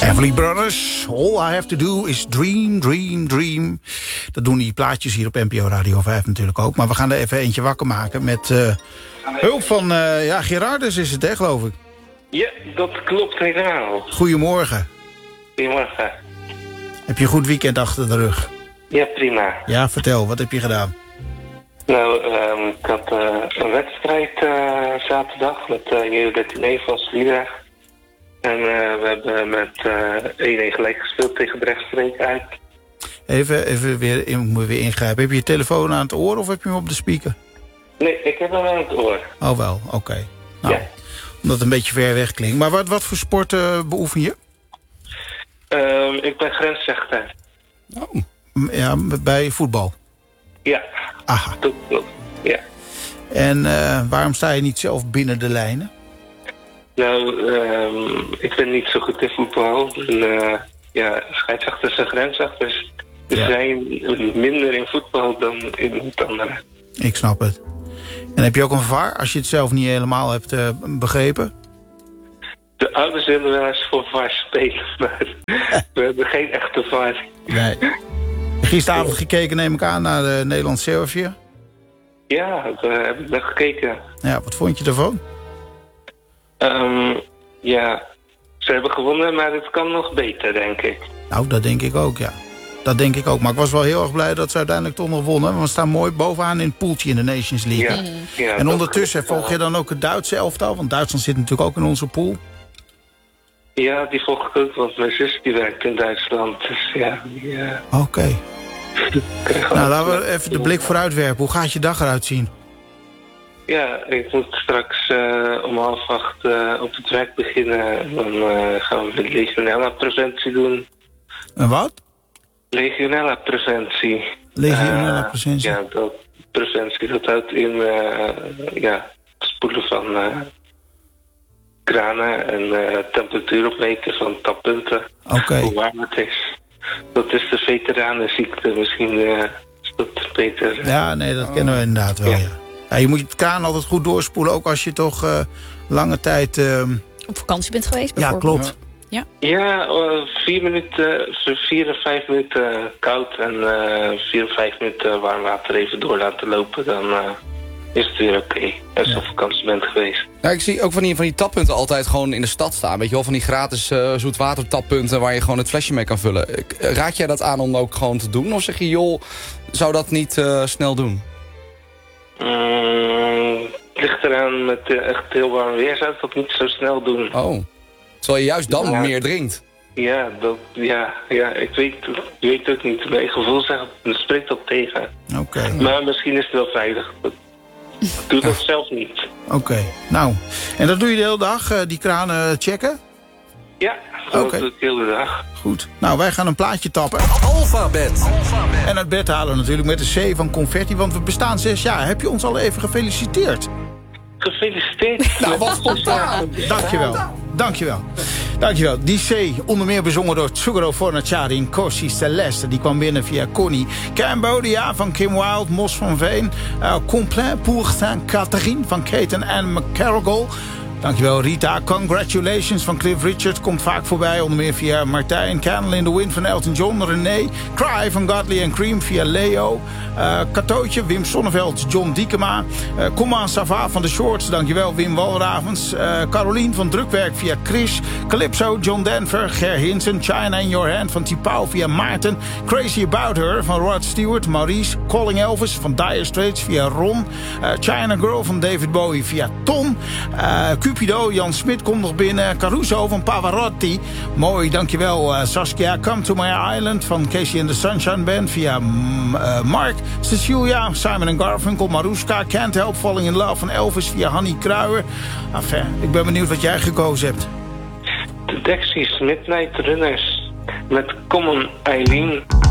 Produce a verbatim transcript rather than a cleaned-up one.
Everly Brothers, all I have to do is dream, dream, dream. Dat doen die plaatjes hier op N P O Radio vijf natuurlijk ook. Maar we gaan er even eentje wakker maken met uh, hulp van uh, ja, Gerardus is het, hè, geloof ik? Ja, dat klopt helemaal. Goedemorgen. Goedemorgen. Heb je een goed weekend achter de rug? Ja, prima. Ja, vertel, wat heb je gedaan? Nou, um, ik had uh, een wedstrijd uh, zaterdag met uh, J O dertien E van Sliedrecht. En uh, we hebben met uh, één-één gelijk gespeeld tegen Brechtstreek uit. Even, even weer, ik moet weer ingrijpen. Heb je je telefoon aan het oor of heb je hem op de speaker? Nee, ik heb hem aan het oor. Oh wel, oké. Okay. Nou, ja. Omdat het een beetje ver weg klinkt. Maar wat, wat voor sport uh, beoefen je? Um, ik ben grensrechter. Oh. Ja, bij voetbal? Ja, aha. Dat klopt, ja. En uh, waarom sta je niet zelf binnen de lijnen? Nou, um, ik ben niet zo goed in voetbal. En, uh, ja, scheidsrechters en grensrechters ja. zijn minder in voetbal dan in het andere. Ik snap het. En heb je ook een V A R, als je het zelf niet helemaal hebt uh, begrepen? De ouders willen wel eens voor V A R spelen, maar we hebben geen echte V A R. Nee. Gisteravond gekeken, neem ik aan, naar de Nederland-Servië. Ja, daar heb ik naar gekeken. Ja, wat vond je ervan? Um, ja, ze hebben gewonnen, maar het kan nog beter, denk ik. Nou, dat denk ik ook, ja. Dat denk ik ook. Maar ik was wel heel erg blij dat ze uiteindelijk toch nog wonnen. Want we staan mooi bovenaan in het poeltje in de Nations League. Ja, ja, en ondertussen volg je dan ook het Duitse elftal? Want Duitsland zit natuurlijk ook in onze pool. Ja, die volg ik ook, want mijn zus die werkt in Duitsland. Dus ja, ja. Oké. Okay. Nou, laten we even de blik vooruit werpen. Hoe gaat je dag eruit zien? Ja, ik moet straks uh, om half acht uh, op het werk beginnen. En dan uh, gaan we de legionella-preventie doen. En wat? Legionella-preventie. Legionella-preventie? Uh, ja, dat, preventie. Dat houdt in uh, ja, het spoelen van uh, kranen en uh, temperatuur opmeten van tappunten. Okay. Hoe warm het is. Dat is de veteranenziekte. Misschien uh, is dat beter. Ja, nee, dat kennen we inderdaad wel, ja. ja. Ja, je moet je kraan altijd goed doorspoelen, ook als je toch uh, lange tijd... Uh... op vakantie bent geweest, Ja, klopt. Ja, ja uh, vier minuten, vier en vijf minuten koud en uh, vier en vijf minuten warm water even door laten lopen, dan uh, is het weer oké. Okay, als je op vakantie bent geweest. Ja, ik zie ook van die, van die tappunten altijd gewoon in de stad staan. Weet je wel, van die gratis uh, zoetwatertappunten waar je gewoon het flesje mee kan vullen. Raad jij dat aan om ook gewoon te doen? Of zeg je, joh, zou dat niet uh, snel doen? Mm, het ligt eraan, met uh, echt heel warm weer zou ik dat niet zo snel doen. Oh, terwijl je juist dan ja. meer drinkt. Ja, dat, ja, ja, ik weet, ik weet ook niet. Mijn gevoel zegt, het spreekt dat tegen. Oké. Okay. Maar misschien is het wel veilig. Ik doe dat zelf niet. Oké, okay. Nou, en dat doe je de hele dag, uh, die kranen checken? Ja, dat okay. doe ik de hele dag. Goed. Nou, wij gaan een plaatje tappen. Alphabet. En het bed halen natuurlijk met de C van confetti, want we bestaan zes jaar. Heb je ons al even gefeliciteerd? Gefeliciteerd. Nou, wat spontaan. Dankjewel. Dankjewel. Dankjewel. Die C, onder meer bezongen door Tsuguro Fornaciari in Corsi Celeste. Die kwam binnen via Connie. Cambodia van Kim Wilde, Mos van Veen. Uh, Complet pour Saint-Catherine van Kate en Anne McCarrigal. Dankjewel Rita. Congratulations van Cliff Richard komt vaak voorbij. Onder meer via Martijn. Candle in the Wind van Elton John. René. Cry van Godley and Cream via Leo. Uh, Katootje. Wim Sonneveld. John Diekema. Uh, Comma Sava van de Shorts. Dankjewel Wim Walravens. Uh, Carolien van Drukwerk via Chris. Calypso. John Denver. Ger Hinsen. China in Your Hand van Tipau via Maarten. Crazy About Her van Rod Stewart. Maurice. Calling Elvis van Dire Straits via Ron. Uh, China Girl van David Bowie via Tom. Uh, Cupido, Jan Smit komt nog binnen. Caruso van Pavarotti. Mooi, dankjewel uh, Saskia. Come to My Island van Casey and the Sunshine Band via uh, Mark. Cecilia, Simon and Garfunkel, Maruska. Can't Help Falling in Love van Elvis via Hanny Kruijer. Enfin, ik ben benieuwd wat jij gekozen hebt. De Dexys Midnight Runners met Common Eileen.